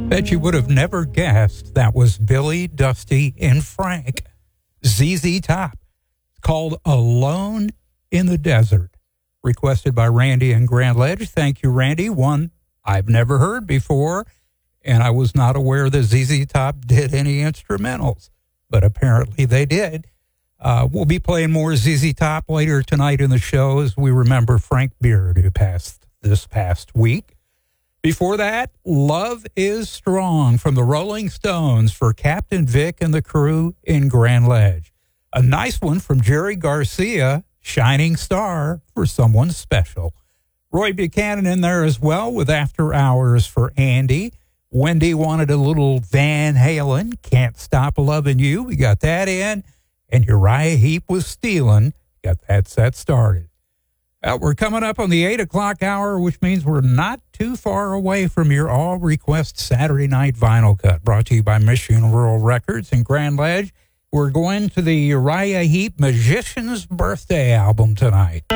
Bet you would have never guessed that was Billy, Dusty, and Frank. ZZ Top. Called Alone in the Desert. Requested by Randy in Grand Ledge. Thank you, Randy. One I've never heard before, and I was not aware that ZZ Top did any instrumentals, but apparently they did. We'll be playing more ZZ Top later tonight in the show as we remember Frank Beard, who passed this past week. Before that, Love is Strong from the Rolling Stones for Captain Vic and the crew in Grand Ledge. A nice one from Jerry Garcia, Shining Star for someone special. Roy Buchanan in there as well with After Hours for Andy. Wendy wanted a little Van Halen, Can't Stop Loving You. We got that in. And Uriah Heep was Stealing. Got that set started. We're coming up on the 8 o'clock hour, which means we're not too far away from your all-request Saturday night vinyl cut, brought to you by Michigan Rural Records in Grand Ledge. We're going to the Uriah Heep Magician's Birthday album tonight.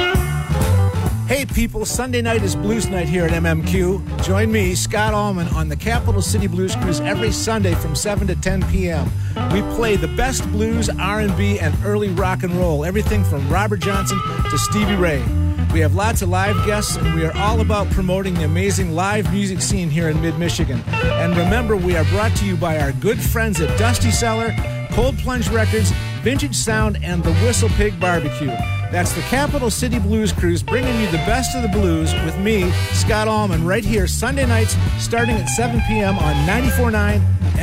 Hey people, Sunday night is Blues Night here at MMQ. Join me, Scott Allman, on the Capital City Blues Cruise every Sunday from 7 to 10 p.m. We play the best blues, R&B, and early rock and roll, everything from Robert Johnson to Stevie Ray. We have lots of live guests, and we are all about promoting the amazing live music scene here in mid-Michigan. And remember, we are brought to you by our good friends at Dusty Cellar, Cold Plunge Records, Vintage Sound, and the Whistle Pig Barbecue. That's the Capital City Blues Cruise, bringing you the best of the blues with me, Scott Allman, right here Sunday nights starting at 7 p.m. on 94.9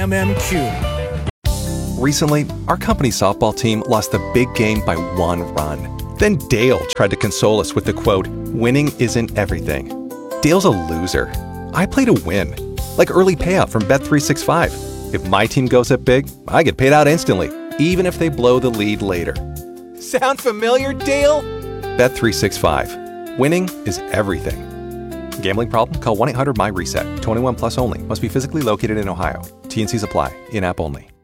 MMQ. Recently, our company softball team lost the big game by 1 run. Then Dale tried to console us with the quote, "Winning isn't everything." Dale's a loser. I play to win, like early payout from Bet365. If my team goes up big, I get paid out instantly, even if they blow the lead later. Sound familiar, Dale? Bet365. Winning is everything. Gambling problem? Call 1-800-MY-RESET. 21 plus only. Must be physically located in Ohio. T&Cs apply. In-app only.